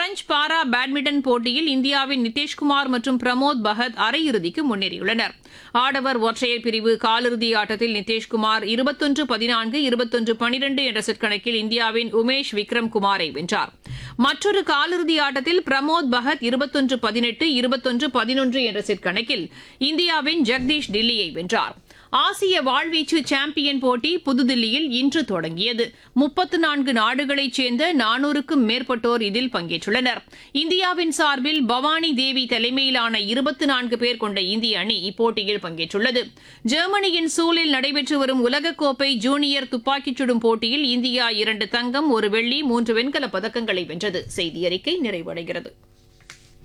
French para badminton போட்டியில் இந்தியாவின் நிதேஷ்குமார் மற்றும் பிரமோத் பகத் அரையிறுதிக்கு முன்னேறியுள்ளனர். ஆடவர் ஒற்றையர் பிரிவு காலிறுதி ஆட்டத்தில் நிதேஷ்குமார் 21-14, 21-12 என்ற செட் கணக்கில் இந்தியாவின் உமேஷ் விக்ரம் குமாரை வென்றார். மற்றொரு காலிறுதி ஆட்டத்தில் பிரமோத் பகத் 21-18, 21-11 என்ற செட் கணக்கில் இந்தியாவின் ஜெகதீஷ் டில்லியை வென்றார். ஆசிய வாழ்வீச்சு சாம்பியன் போட்டி புதுதில்லியில் இன்று தொடங்கியது. 34 நாடுகளைச் சேர்ந்த 400க்கும் மேற்பட்டோர் இதில் பங்கேற்றுள்ளனர். இந்தியாவின் சார்பில் பவானி தேவி தலைமையிலான 24 பேர் கொண்ட இந்திய அணி இப்போட்டியில் பங்கேற்றுள்ளது. ஜெர்மனியின் சூலில் நடைபெற்று வரும் உலகக்கோப்பை ஜூனியர் துப்பாக்கிச் சுடும் போட்டியில் இந்தியா 2 தங்கம், 1 வெள்ளி, 3 வெண்கலப் பதக்கங்களை வென்றது. செய்தியறிக்கை நிறைவடைகிறது.